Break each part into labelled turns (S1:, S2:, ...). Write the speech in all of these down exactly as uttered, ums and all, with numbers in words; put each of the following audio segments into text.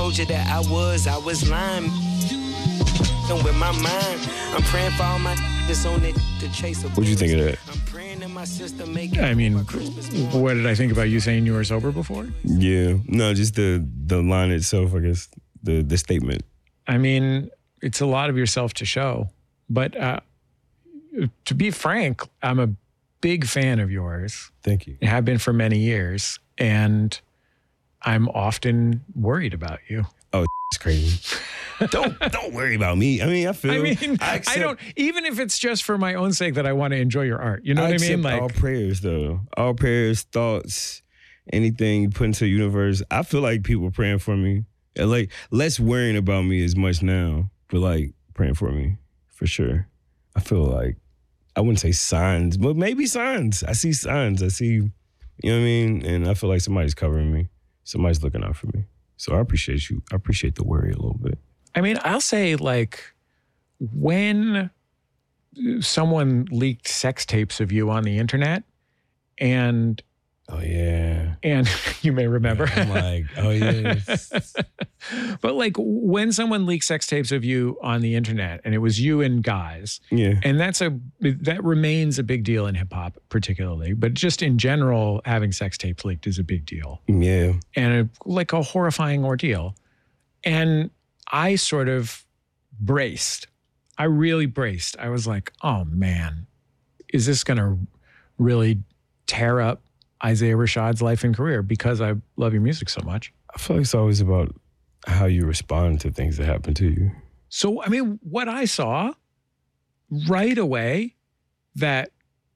S1: told you that I was, I was lying. With my mind, I'm praying for all my that's on it to chase a.
S2: What'd you think of that?
S1: I'm praying that my sister make
S3: I mean, what did I think about you saying you were sober before?
S2: Yeah, no, just the the line itself, I guess, the the statement.
S3: I mean, it's a lot of yourself to show, but uh, to be frank, I'm a big fan of yours.
S2: Thank you.
S3: I have been for many years, and I'm often worried about you.
S2: Oh, it's crazy. don't don't worry about me. I mean, I feel.
S3: I mean,
S2: I,
S3: accept, I don't. Even if it's just for my own sake that I want to enjoy your art. You know
S2: I
S3: what I mean?
S2: Like all prayers, though. All prayers, thoughts, anything you put into the universe. I feel like people are praying for me. And like less worrying about me as much now, but like praying for me for sure. I feel like I wouldn't say signs, but maybe signs. I see signs. I see, you know what I mean? And I feel like somebody's covering me. Somebody's looking out for me. So I appreciate you. I appreciate the worry a little bit.
S3: I mean, I'll say like when someone leaked sex tapes of you on the internet and
S2: oh yeah.
S3: And you may remember.
S2: I'm like, oh yes.
S3: But like when someone leaks sex tapes of you on the internet and it was you and guys.
S2: Yeah.
S3: And that's a that remains a big deal in hip hop particularly, but just in general having sex tapes leaked is a big deal.
S2: Yeah.
S3: And a, like a horrifying ordeal. And I sort of braced. I really braced. I was like, "Oh man, is this going to really tear up Isaiah Rashad's life and career because I love your music so much?"
S2: I feel like it's always about how you respond to things that happen to you.
S3: So, I mean, what I saw right away that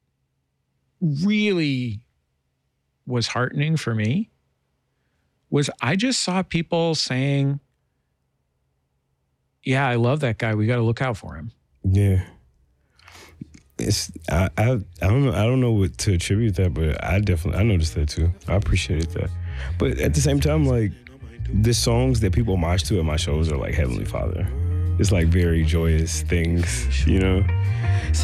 S3: really was heartening for me was I just saw people saying, yeah, I love that guy. We got to look out for him.
S2: Yeah. It's I, I I don't know I don't know what to attribute that, but I definitely I noticed that too. I appreciated that. But at the same time, like the songs that people march to at my shows are like Heavenly Father. It's like very joyous things, you know.